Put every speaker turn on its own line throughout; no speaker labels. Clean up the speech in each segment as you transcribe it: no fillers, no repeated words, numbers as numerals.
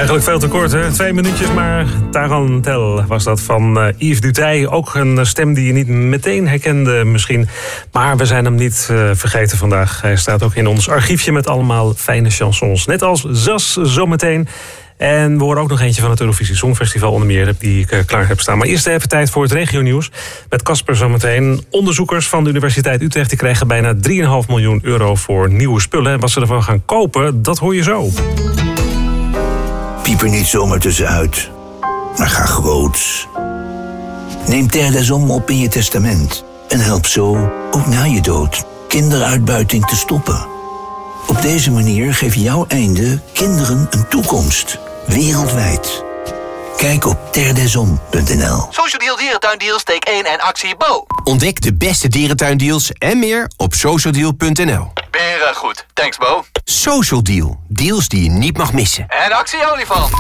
Eigenlijk veel te kort, hè? 2 minuutjes, maar Tarantel was dat van Yves Duteil. Ook een stem die je niet meteen herkende misschien. Maar we zijn hem niet vergeten vandaag. Hij staat ook in ons archiefje met allemaal fijne chansons. Net als Zas zometeen. En we horen ook nog eentje van het Eurovisie Songfestival onder meer die ik klaar heb staan. Maar eerst even tijd voor het regionieuws. Met Casper zometeen. Onderzoekers van de Universiteit Utrecht die krijgen bijna 3,5 miljoen euro voor nieuwe spullen. En wat ze ervan gaan kopen, dat hoor je zo.
Piep er niet zomaar tussenuit, maar ga groots. Neem Terre des Hommes op in je testament en help zo, ook na je dood, kinderuitbuiting te stoppen. Op deze manier geeft jouw einde kinderen een toekomst, wereldwijd. Kijk op terredeshommes.nl.
Social Deal Dierentuindeal Steek 1 en actie Bo.
Ontdek de beste dierentuindeals en meer op socialdeal.nl.
Beren goed. Thanks Bo.
Social Deal. Deals die je niet mag missen.
En actie Olifant.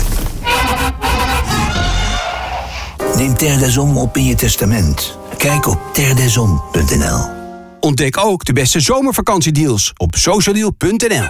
Neem Terre des Hommes op in je testament. Kijk op terredeshommes.nl.
Ontdek ook de beste zomervakantiedeals op socialdeal.nl.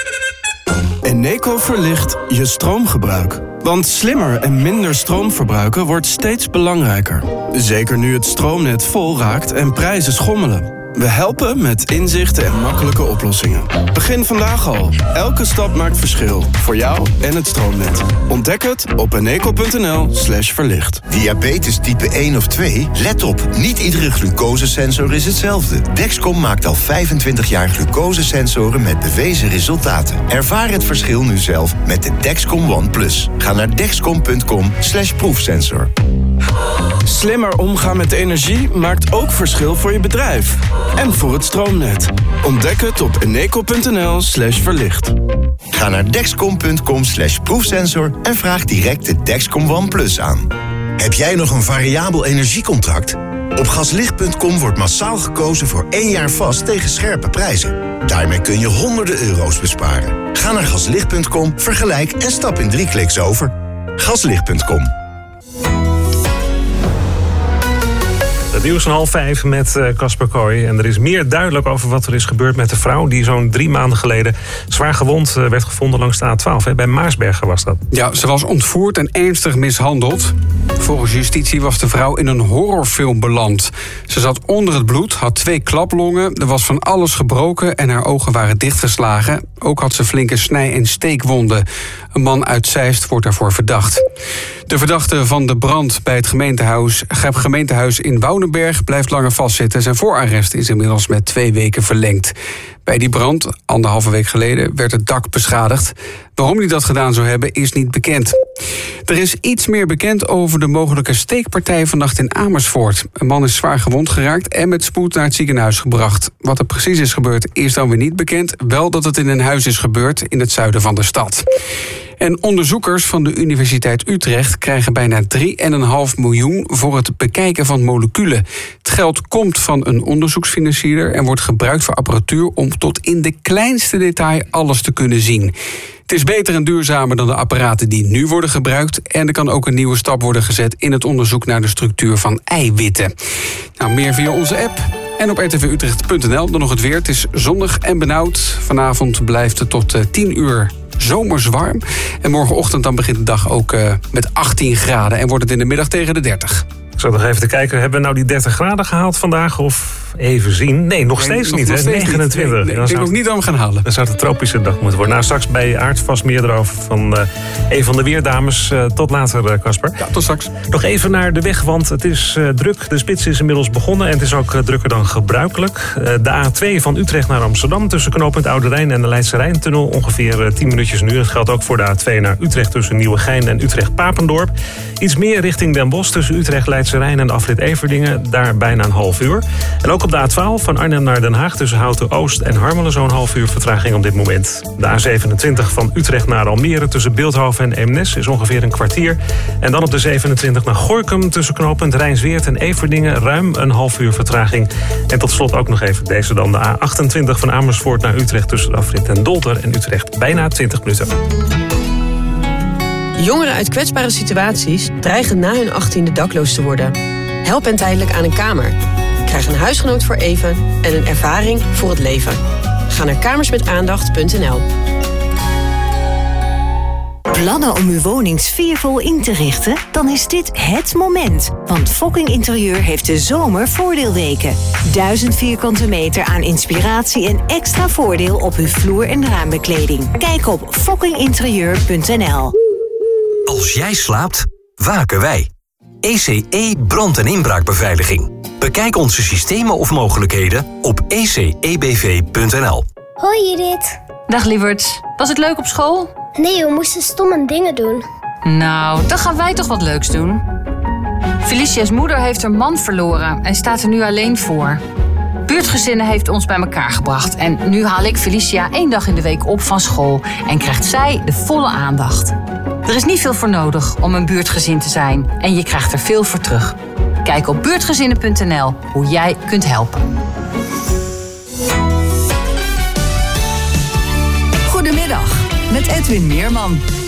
Eneco verlicht je stroomgebruik. Want slimmer en minder stroom verbruiken wordt steeds belangrijker. Zeker nu het stroomnet vol raakt en prijzen schommelen. We helpen met inzichten en makkelijke oplossingen. Begin vandaag al. Elke stap maakt verschil. Voor jou en het stroomnet. Ontdek het op eneco.nl/verlicht.
Diabetes type 1 of 2? Let op, niet iedere glucosesensor is hetzelfde. Dexcom maakt al 25 jaar glucosesensoren met bewezen resultaten. Ervaar het verschil nu zelf met de Dexcom One Plus. Ga naar dexcom.com/proefsensor.
Slimmer omgaan met energie maakt ook verschil voor je bedrijf. En voor het stroomnet. Ontdek het op eneco.nl/verlicht.
Ga naar dexcom.com/proefsensor en vraag direct de Dexcom One Plus aan. Heb jij nog een variabel energiecontract? Op gaslicht.com wordt massaal gekozen voor 1 jaar vast tegen scherpe prijzen. Daarmee kun je honderden euro's besparen. Ga naar gaslicht.com, vergelijk en stap in 3 kliks over. Gaslicht.com.
Het nieuws van 4:30 met Casper Kooi. En er is meer duidelijk over wat er is gebeurd met de vrouw die zo'n 3 maanden geleden zwaar gewond werd gevonden langs de A12. Hè? Bij Maarsbergen was dat.
Ja, ze was ontvoerd en ernstig mishandeld. Volgens justitie was de vrouw in een horrorfilm beland. Ze zat onder het bloed, had 2 klaplongen, er was van alles gebroken en haar ogen waren dichtgeslagen. Ook had ze flinke snij- en steekwonden. Een man uit Zeist wordt daarvoor verdacht. De verdachte van de brand bij het gemeentehuis in Woudenberg blijft langer vastzitten. Zijn voorarrest is inmiddels met 2 weken verlengd. Bij die brand, 1,5 week geleden, werd het dak beschadigd. Waarom hij dat gedaan zou hebben, is niet bekend. Er is iets meer bekend over de mogelijke steekpartij vannacht in Amersfoort. Een man is zwaar gewond geraakt en met spoed naar het ziekenhuis gebracht. Wat er precies is gebeurd, is dan weer niet bekend. Wel dat het in een huis is gebeurd in het zuiden van de stad. En onderzoekers van de Universiteit Utrecht krijgen bijna 3,5 miljoen voor het bekijken van moleculen. Het geld komt van een onderzoeksfinancier en wordt gebruikt voor apparatuur om tot in de kleinste detail alles te kunnen zien. Het is beter en duurzamer dan de apparaten die nu worden gebruikt. En er kan ook een nieuwe stap worden gezet in het onderzoek naar de structuur van eiwitten. Nou, meer via onze app en op rtvutrecht.nl. Dan nog het weer. Het is zonnig en benauwd. Vanavond blijft het tot 10 uur zomers warm. En morgenochtend dan begint de dag ook met 18 graden. En wordt het in de middag tegen de 30.
Ik zat nog even te kijken, hebben we nou die 30 graden gehaald vandaag? Of even zien? Nee, nog steeds niet, hè? 29.
Nee, ik denk ook niet dat we gaan halen.
Dan zou het een tropische dag moeten worden. Nou, straks bij Aard vast meer erover van een van de weerdames. Tot later, Casper.
Ja, tot straks.
Nog even naar de weg, want het is druk. De spits is inmiddels begonnen en het is ook drukker dan gebruikelijk. De A2 van Utrecht naar Amsterdam tussen knooppunt Oude Rijn en de Leidse Rijntunnel. Ongeveer 10 minuutjes nu. Dat geldt ook voor de A2 naar Utrecht tussen Nieuwegein en Utrecht-Papendorp. Iets meer richting Den Bosch tussen Utrecht, Leidse Rijn en de afrit Everdingen. Daar bijna een half uur. En ook op de A12 van Arnhem naar Den Haag tussen Houten-Oost en Harmelen zo'n half uur vertraging op dit moment. De A27 van Utrecht naar Almere tussen Beeldhoven en Eemnes is ongeveer een kwartier. En dan op de 27 naar Gorinchem tussen knooppunt Rijnsweert en Everdingen ruim een half uur vertraging. En tot slot ook nog even deze dan. De A28 van Amersfoort naar Utrecht tussen de afrit Den Dolder en Utrecht bijna 20 minuten.
Jongeren uit kwetsbare situaties dreigen na hun 18e dakloos te worden. Help hen tijdelijk aan een kamer. Krijg een huisgenoot voor even en een ervaring voor het leven. Ga naar kamersmetaandacht.nl.
Plannen om uw woning sfeervol in te richten? Dan is dit het moment. Want Fokking Interieur heeft de zomervoordeelweken. 1000 vierkante meter aan inspiratie en extra voordeel op uw vloer- en raambekleding. Kijk op fokkinginterieur.nl.
Als jij slaapt, waken wij. ECE brand- en inbraakbeveiliging. Bekijk onze systemen of mogelijkheden op ecebv.nl.
Hoi Judith.
Dag lieverds. Was het leuk op school?
Nee, we moesten stomme dingen doen.
Nou, dan gaan wij toch wat leuks doen. Felicia's moeder heeft haar man verloren en staat er nu alleen voor. Buurtgezinnen heeft ons bij elkaar gebracht. En nu haal ik Felicia 1 dag in de week op van school. En krijgt zij de volle aandacht. Er is niet veel voor nodig om een buurtgezin te zijn. En je krijgt er veel voor terug. Kijk op buurtgezinnen.nl hoe jij kunt helpen.
Goedemiddag, met Edwin Meerman.